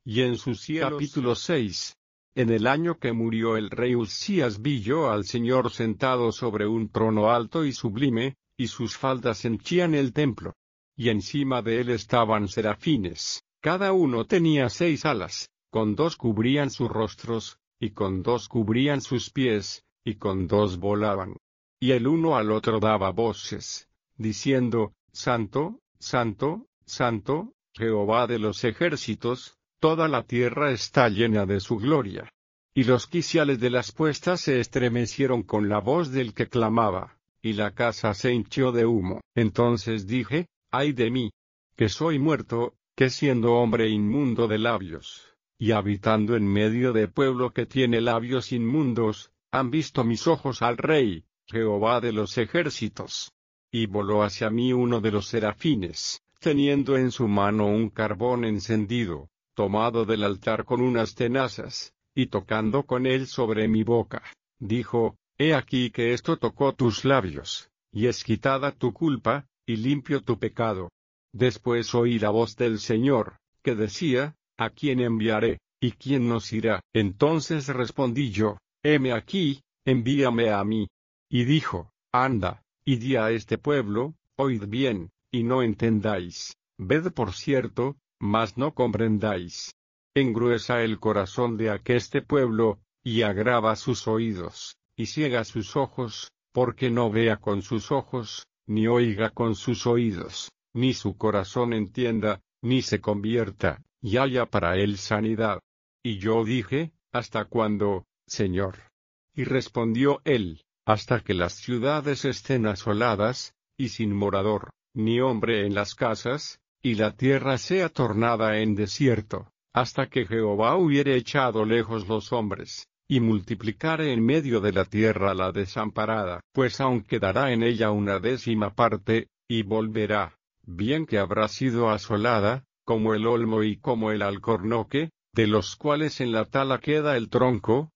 Y en sus cielos. Capítulo 6. En el año que murió el rey Uzías vi yo al Señor sentado sobre un trono alto y sublime, y sus faldas henchían el templo. Y encima de él estaban serafines, cada uno tenía 6 alas, con 2 cubrían sus rostros, y con 2 cubrían sus pies, y con 2 volaban. Y el uno al otro daba voces, diciendo, Santo, Santo, Santo, Jehová de los ejércitos, toda la tierra está llena de su gloria. Y los quiciales de las puestas se estremecieron con la voz del que clamaba, y la casa se hinchió de humo. Entonces dije, ay de mí, que soy muerto, que siendo hombre inmundo de labios, y habitando en medio de pueblo que tiene labios inmundos, han visto mis ojos al Rey, Jehová de los ejércitos. Y voló hacia mí uno de los serafines, teniendo en su mano un carbón encendido, tomado del altar con unas tenazas, y tocando con él sobre mi boca, dijo, he aquí que esto tocó tus labios, y es quitada tu culpa, y limpio tu pecado. Después oí la voz del Señor, que decía, ¿a quién enviaré, y quién nos irá? Entonces respondí yo, heme aquí, envíame a mí. Y dijo, anda, y di a este pueblo, oíd bien, y no entendáis, ved por cierto, mas no comprendáis. Engruesa el corazón de aqueste pueblo, y agrava sus oídos, y ciega sus ojos, porque no vea con sus ojos, ni oiga con sus oídos, ni su corazón entienda, ni se convierta, y haya para él sanidad. Y yo dije, ¿hasta cuándo, Señor? Y respondió él, hasta que las ciudades estén asoladas, y sin morador, ni hombre en las casas, y la tierra sea tornada en desierto, hasta que Jehová hubiere echado lejos los hombres, y multiplicare en medio de la tierra la desamparada. Pues aun quedará en ella una 10ª parte, y volverá, bien que habrá sido asolada, como el olmo y como el alcornoque, de los cuales en la tala queda el tronco,